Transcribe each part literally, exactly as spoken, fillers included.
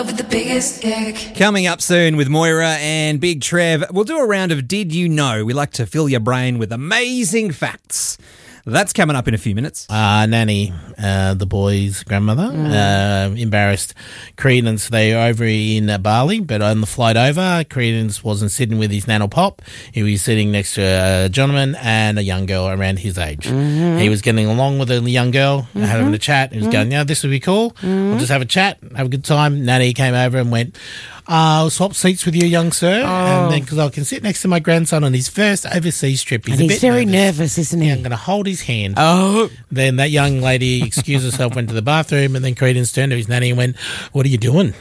With the biggest dick. Coming up soon with Moira and Big Trev, we'll do a round of Did You Know? We like to fill your brain with amazing facts. That's coming up in a few minutes. Uh, Nanny, uh, the boy's grandmother, uh, embarrassed Credence. They were over in uh, Bali, but on the flight over, Credence wasn't sitting with his nan or pop. He was sitting next to a gentleman and a young girl around his age. Mm-hmm. He was getting along with a young girl, mm-hmm. having a chat. He was mm-hmm. going, yeah, this would be cool. Mm-hmm. We'll just have a chat, have a good time. Nanny came over and went, I'll swap seats with you, young sir, oh. and then because I can sit next to my grandson on his first overseas trip. He's and a he's bit very nervous. nervous, isn't he? Yeah, I'm going to hold his hand. Oh. Then that young lady excused herself, went to the bathroom, and then Credence turned to his nanny and went, what are you doing?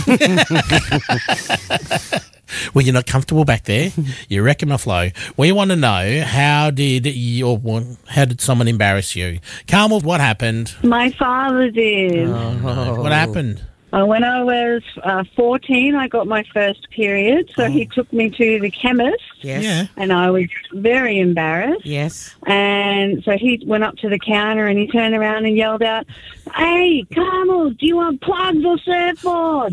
Well, you're not comfortable back there. You're wrecking my flow. We want to know, how did you, or how did someone embarrass you? Carmel, what happened? My father did. Oh. What happened? Uh, when I was uh, fourteen, I got my first period, so oh. he took me to the chemist. Yes. Yeah. And I was very embarrassed. Yes. And so he went up to the counter and he turned around and yelled out, "Hey, Carmel, do you want plugs or surfboards?"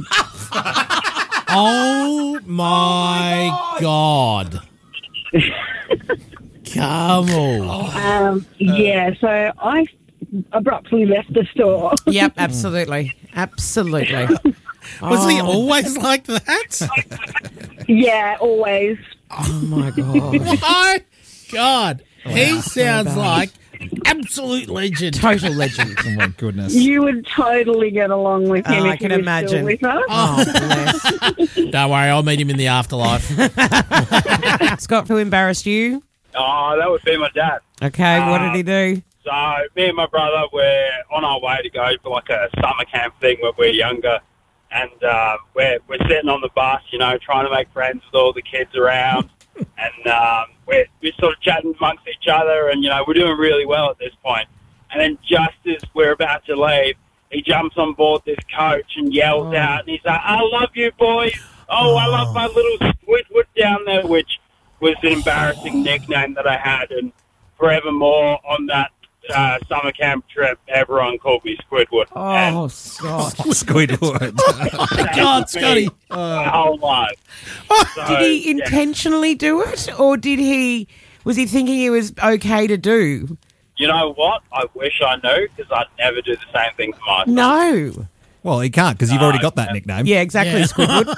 Oh, my oh God. God. Carmel. Um, yeah, so I abruptly left the store. Yep, absolutely. Absolutely. Was oh. he always like that? Yeah, always. Oh, my God. My God. Wow. He sounds so like absolute legend. Total legend. Oh, my goodness. You would totally get along with him oh, if I can he was imagine. still with us. Oh, bless. Don't worry, I'll meet him in the afterlife. Scott, who embarrassed you? Oh, that would be my dad. Okay, uh, what did he do? So me and my brother, we're on our way to go for like a summer camp thing when we're younger. And uh, we're, we're sitting on the bus, you know, trying to make friends with all the kids around. and um, we're, we're sort of chatting amongst each other and, you know, we're doing really well at this point. And then just as we're about to leave, he jumps on board this coach and yells oh. out. And he's like, "I love you, boys. Oh, oh. I love my little Squidward down there," which was an embarrassing nickname that I had. And forevermore on that Uh, summer camp trip, everyone called me Squidward. Oh, and Scott. Squidward. Oh, my God, Scotty. My whole life. So, did he intentionally yeah. do it? Or did he, was he thinking it was okay to do? You know what? I wish I knew, because I'd never do the same thing to myself. No. Well, he can't, because you've no, already got that yeah. nickname. Yeah, exactly, Yeah. Squidward.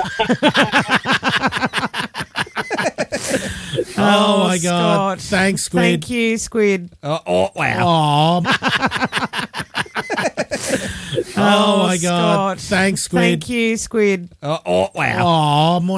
Oh, oh, my God. Scott. Thanks, Squid. Thank you, Squid. Oh, oh wow. Oh, oh, my God. Scott. Thanks, Squid. Thank you, Squid. Oh, oh wow. Oh,